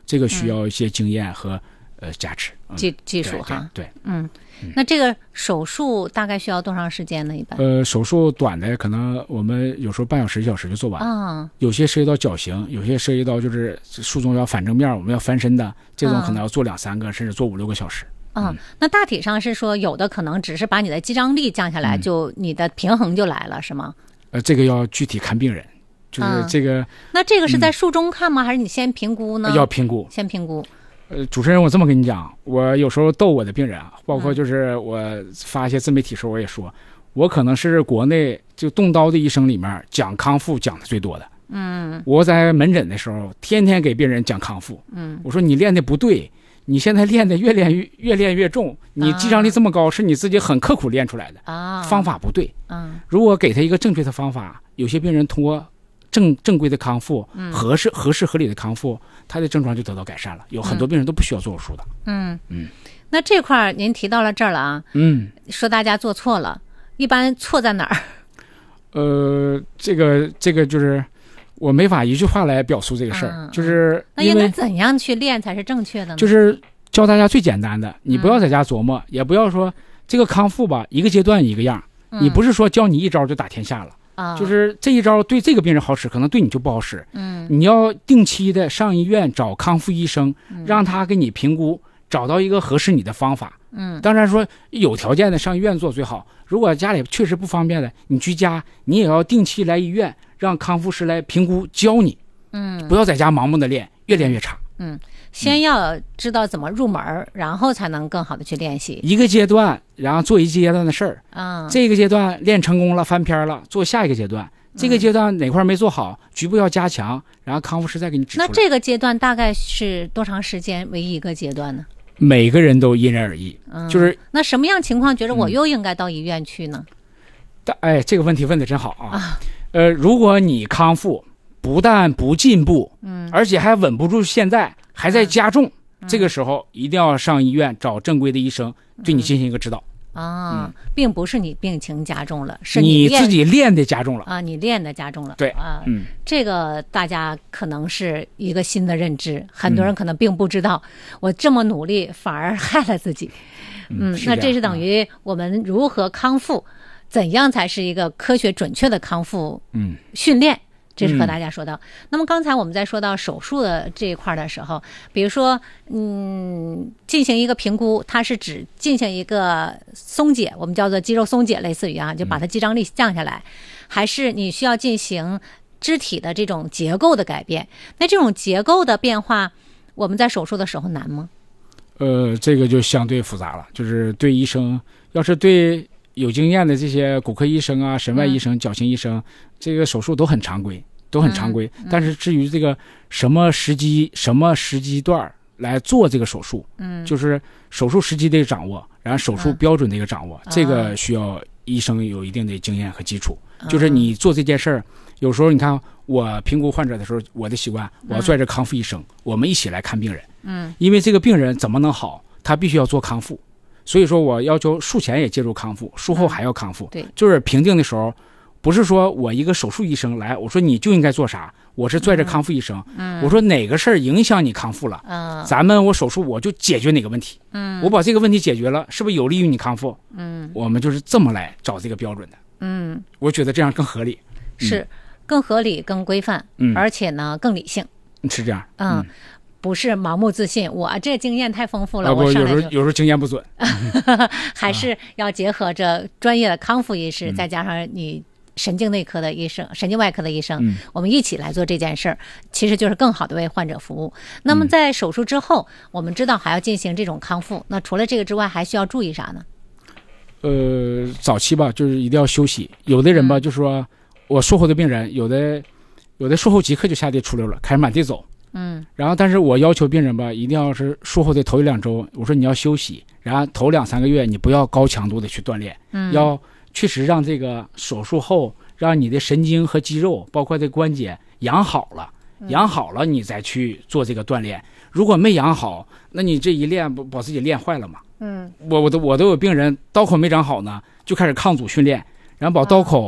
这个需要一些经验和加持技术哈。 对， 那这个手术大概需要多长时间呢？一般手术短的可能我们有时候半小时1小时就做完有些涉及到矫形，有些涉及到就是术中要反正面，我们要翻身的，这种可能要做2-3个，甚至做5-6个小时。 那大体上是说有的可能只是把你的肌张力降下来，就你的平衡就来了，是吗？ 这个要具体看病人，就是这个。 那这个是在术中看吗？还是你先评估呢？ 要评估， 先评估。 主持人，我这么跟你讲，我有时候逗我的病人啊，包括就是我发一些自媒体时候，我也说，我可能是国内就动刀的医生里面讲康复讲的最多的。我在门诊的时候，天天给病人讲康复。我说你练的不对，你现在练的越练越重，你肌张力这么高，是你自己很刻苦练出来的方法不对。如果给他一个正确的方法，有些病人通过正规的康复，合适合理的康复，他的症状就得到改善了。有很多病人都不需要做手术的。 那这块您提到了这儿了啊。说大家做错了，一般错在哪儿？ 这个就是我没法一句话来表述这个事儿，就是那应该怎样去练才是正确的呢？ 就是教大家最简单的，你不要在家琢磨，也不要说这个康复吧，一个阶段一个样，你不是说教你一招就打天下了。就是这一招对这个病人好使，可能对你就不好使。你要定期的上医院找康复医生，让他给你评估，找到一个合适你的方法。当然说有条件的上医院做最好，如果家里确实不方便的，你居家你也要定期来医院，让康复师来评估教你。不要在家盲目的练，越练越差。 先要知道怎么入门，然后才能更好的去练习一个阶段，然后做一阶段的事儿。这个阶段练成功了，翻篇了，做下一个阶段。这个阶段哪块没做好，局部要加强，然后康复师再给你指出来。 那这个阶段大概是多长时间为一个阶段呢？ 每个人都因人而异。就是那什么样情况觉得我又应该到医院去呢？ 这个问题问得真好啊。如果你康复不但不进步，而且还稳不住现在，还在加重，这个时候一定要上医院找正规的医生对你进行一个指导。 并不是你病情加重了，是你自己练的加重了你练的加重了。 对这个大家可能是一个新的认知，很多人可能并不知道，我这么努力反而害了自己。那这是等于我们如何康复，怎样才是一个科学准确的康复训练，这是和大家说到。那么刚才我们在说到手术的这一块的时候，比如说进行一个评估，它是指进行一个松解，我们叫做肌肉松解，类似于就把它肌张力降下来，还是你需要进行肢体的这种结构的改变？那这种结构的变化，我们在手术的时候难吗？ 这个就相对复杂了，就是对医生，要是对有经验的这些骨科医生啊、神外医生、矫形医生，这个手术都很常规，但是至于这个什么时机段来做这个手术，就是手术时机的掌握，然后手术标准的一个掌握，这个需要医生有一定的经验和基础。就是你做这件事儿，有时候你看我评估患者的时候，我的习惯，我要拽着康复医生，我们一起来看病人。因为这个病人怎么能好，他必须要做康复。所以说我要求术前也介入康复，术后还要康复。 对， 就是评定的时候，不是说我一个手术医生来，我说你就应该做啥，我是拽着康复医生。我说哪个事儿影响你康复了，我手术我就解决哪个问题。我把这个问题解决了，是不是有利于你康复？我们就是这么来找这个标准的。我觉得这样更合理。 是更合理、更规范，而且呢更理性。 是这样。 不是盲目自信，我这经验太丰富了， 我有时候经验不准。 还是要结合着专业的康复医师，再加上你神经内科的医生、神经外科的医生，我们一起来做这件事儿，其实就是更好的为患者服务。那么在手术之后，我们知道还要进行这种康复，那除了这个之外，还需要注意啥呢？ 早期吧，就是一定要休息。有的人吧，就说我术后的病人，有的术后即刻就下地出溜了，开始满地走。然后但是我要求病人吧，一定要是术后的头1-2周，我说你要休息，然后头2-3个月你不要高强度的去锻炼，要确实让这个手术后让你的神经和肌肉包括这关节养好了你再去做这个锻炼。如果没养好，那你这一练不把自己练坏了吗？我都有病人刀口没长好呢，就开始抗阻训练，然后把刀口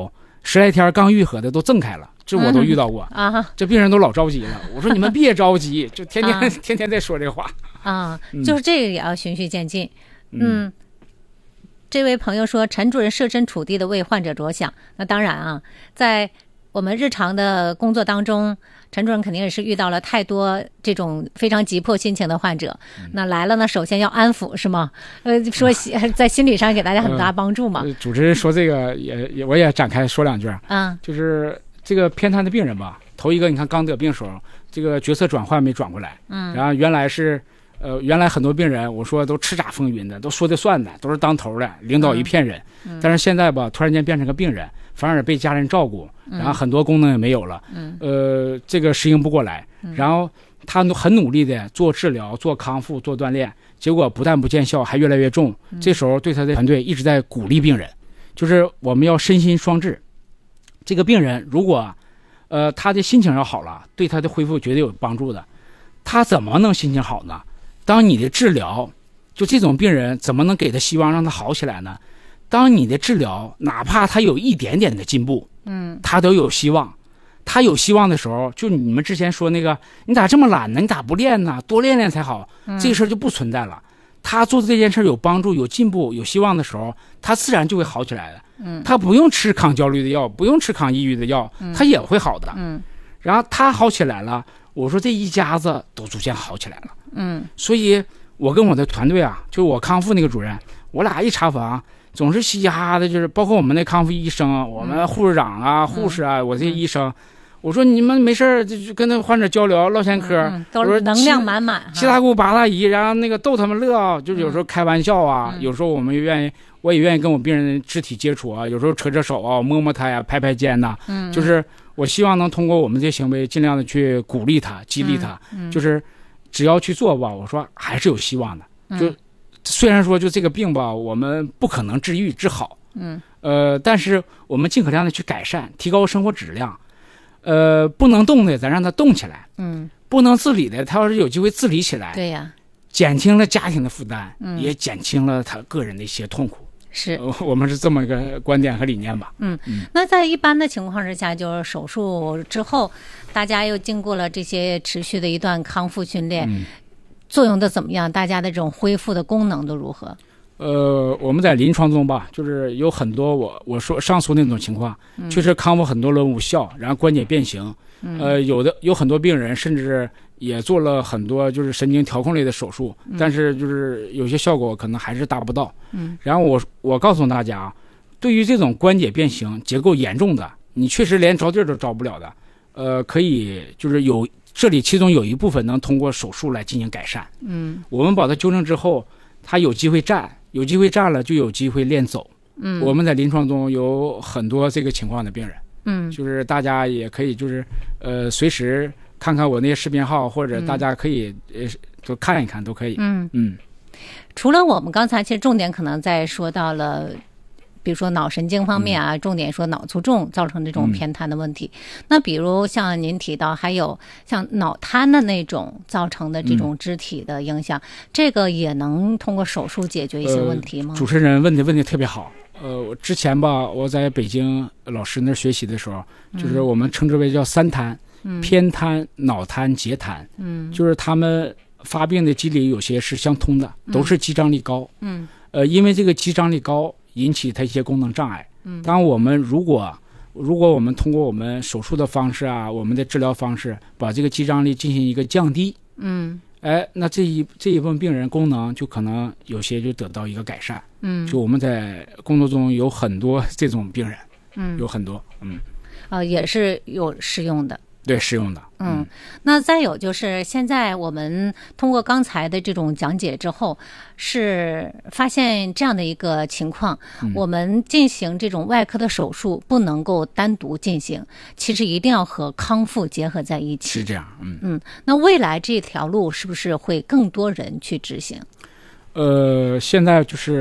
10来天刚愈合的都挣开了，这我都遇到过啊。 这病人都老着急了，我说你们别着急，就天天在说这话啊，就是这个也要循序渐进。这位朋友说，陈主任设身处地的为患者着想。那当然啊，在我们日常的工作当中，陈主任肯定也是遇到了太多这种非常急迫心情的患者。那来了呢，首先要安抚，是吗？说在心理上给大家很大帮助嘛。 主持人说这个我也展开说两句。就是这个偏瘫的病人吧，头一个你看刚得病时候，这个角色转换没转过来。然后原来很多病人我说都叱咤风云的，都说的算的，都是当头的，领导一片人。但是现在吧，突然间变成个病人，反而被家人照顾，然后很多功能也没有了。这个适应不过来。然后他很努力的做治疗、做康复、做锻炼，结果不但不见效，还越来越重。这时候对他的团队一直在鼓励病人，就是我们要身心双治。这个病人如果他的心情要好了，对他的恢复绝对有帮助的。他怎么能心情好呢？当你的治疗，就这种病人怎么能给他希望让他好起来呢？当你的治疗哪怕他有一点点的进步，他都有希望。他有希望的时候，就你们之前说那个你咋这么懒呢？你咋不练呢？多练练才好。这个事儿就不存在了。他做的这件事有帮助、有进步、有希望的时候，他自然就会好起来的。他不用吃抗焦虑的药，不用吃抗抑郁的药，他也会好的。然后他好起来了，我说这一家子都逐渐好起来了。所以我跟我的团队啊，就我康复那个主任，我俩一查房总是嘻嘻哈哈的，就是包括我们的康复医生，我们护士长啊、护士啊，我这些医生，我说你们没事就跟那患者交流唠闲嗑， 都是能量满满， 七大姑八大姨，然后那个逗他们乐啊，就是有时候开玩笑啊，有时候我也愿意跟我病人肢体接触啊，有时候扯扯手啊，摸摸他呀，拍拍肩呐，就是我希望能通过我们这些行为，尽量的去鼓励他、激励他，就是只要去做吧，我说还是有希望的。就虽然说就这个病吧，我们不可能治愈治好，但是我们尽可能的去改善，提高生活质量。不能动的咱让他动起来，不能自理的他要是有机会自理起来， 对呀， 减轻了家庭的负担，也减轻了他个人的一些痛苦。 是， 我们是这么一个观点和理念吧。 那在一般的情况之下，就是手术之后，大家又经过了这些持续的一段康复训练，作用的怎么样？大家的这种恢复的功能都如何？ 我们在临床中吧，就是有很多我说上述那种情况，确实康复很多人无效，然后关节变形。有很多病人甚至也做了很多就是神经调控类的手术，但是就是有些效果可能还是达不到。然后我告诉大家，对于这种关节变形结构严重的，你确实连着地儿都着不了的，可以就是这里其中有一部分能通过手术来进行改善。我们把它纠正之后，他有机会站了就有机会练走。我们在临床中有很多这个情况的病人。就是大家也可以就是随时看看我那些视频号，或者大家可以都看一看都可以。 除了我们刚才其实重点可能在说到了比如说脑神经方面啊，重点说脑卒中造成这种偏瘫的问题。那比如像您提到还有像脑瘫的那种造成的这种肢体的影响，这个也能通过手术解决一些问题吗？ 主持人问的特别好。我之前吧，我在北京老师那儿学习的时候，就是我们称之为叫三瘫，偏瘫、脑瘫、截瘫，就是他们发病的机理有些是相通的，都是肌张力高。因为这个肌张力高引起它一些功能障碍。当我们如果我们通过我们手术的方式啊，我们的治疗方式，把这个肌张力进行一个降低，那这一部分病人功能就可能有些就得到一个改善。就我们在工作中有很多这种病人，有很多， 也是有适用的。 对，适用的。 那再有就是现在我们通过刚才的这种讲解之后，是发现这样的一个情况，我们进行这种外科的手术不能够单独进行，其实一定要和康复结合在一起。 是这样。 那未来这条路是不是会更多人去执行？ 现在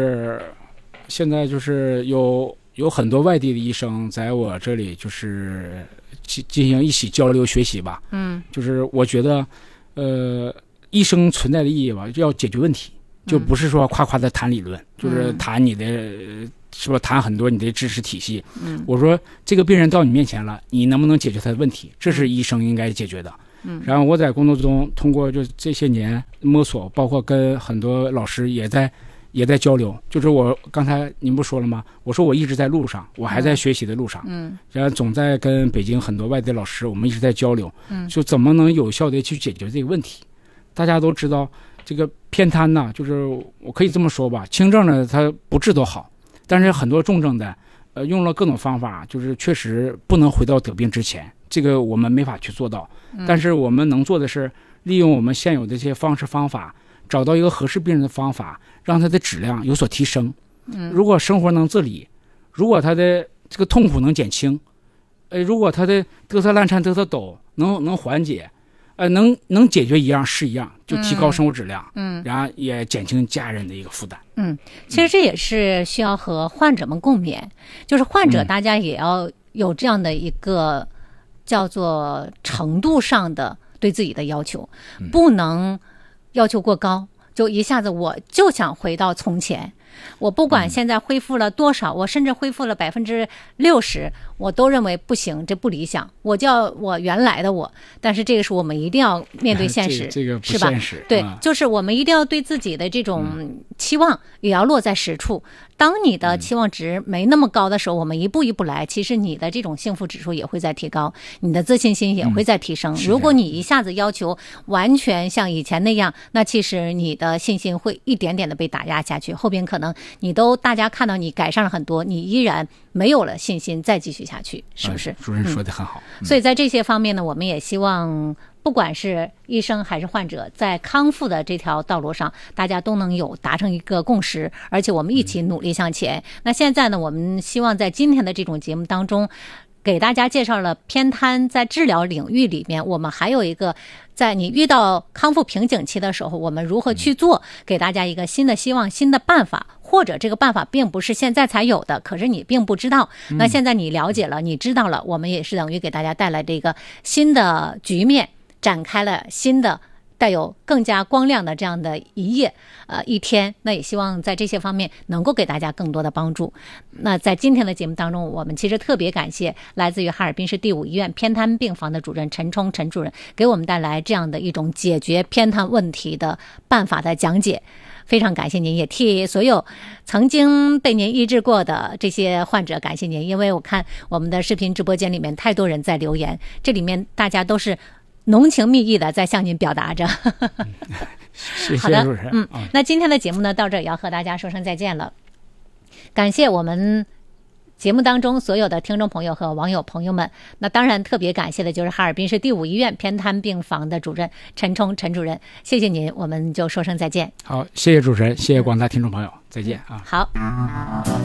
就是有很多外地的医生在我这里就是进行一起交流学习吧。就是我觉得医生存在的意义吧，就要解决问题，就不是说夸夸的谈理论，就是谈你的是不是谈很多你的知识体系？我说这个病人到你面前了，你能不能解决他的问题？这是医生应该解决的。然后我在工作中通过就这些年摸索，包括跟很多老师也在交流。就是我刚才您不说了吗？我说我一直在路上，我还在学习的路上。然后总在跟北京很多外地老师，我们一直在交流。就怎么能有效的去解决这个问题？大家都知道这个偏瘫呢，就是我可以这么说吧，轻症呢它不治都好，但是很多重症的，用了各种方法，就是确实不能回到得病之前，这个我们没法去做到。但是我们能做的是利用我们现有的这些方式方法，找到一个合适病人的方法，让他的质量有所提升。如果生活能自理，如果他的这个痛苦能减轻，如果他的嘚瑟烂颤嘚瑟抖能缓解，能解决一样是一样，就提高生活质量，然后也减轻家人的一个负担。 其实这也是需要和患者们共勉，就是患者大家也要有这样的一个叫做程度上的对自己的要求，不能要求过高，就一下子我就想回到从前。我不管现在恢复了多少，我甚至恢复了60%，我都认为不行，这不理想。我叫我原来的我，但是这个是我们一定要面对现实， 这个不现实， 对，就是我们一定要对自己的这种期望也要落在实处。当你的期望值没那么高的时候，我们一步一步来，其实你的这种幸福指数也会在提高，你的自信心也会在提升。如果你一下子要求完全像以前那样，那其实你的信心会一点点的被打压下去，后边可能大家看到你改善了很多，你依然没有了信心再继续下去，是不是？ 主任说的很好。 所以在这些方面呢，我们也希望不管是医生还是患者，在康复的这条道路上，大家都能有达成一个共识，而且我们一起努力向前。那现在呢，我们希望在今天的这种节目当中，给大家介绍了偏瘫在治疗领域里面，我们还有一个在你遇到康复瓶颈期的时候，我们如何去做，给大家一个新的希望、新的办法，或者这个办法并不是现在才有的，可是你并不知道，那现在你了解了，你知道了，我们也是等于给大家带来这个新的局面，展开了新的带有更加光亮的这样的一天。那也希望在这些方面能够给大家更多的帮助。那在今天的节目当中，我们其实特别感谢来自于哈尔滨市第5医院偏瘫病房的主任陈冲陈主任，给我们带来这样的一种解决偏瘫问题的办法的讲解。非常感谢您，也替所有曾经被您医治过的这些患者感谢您，因为我看我们的视频直播间里面太多人在留言，这里面大家都是浓情蜜意的在向您表达着。 谢谢主任。 那今天的节目呢，到这也要和大家说声再见了。感谢我们节目当中所有的听众朋友和网友朋友们，那当然特别感谢的就是哈尔滨市第5医院偏瘫病房的主任陈冲陈主任，谢谢您，我们就说声再见。 好，谢谢主持人，谢谢广大听众朋友，再见啊。 好。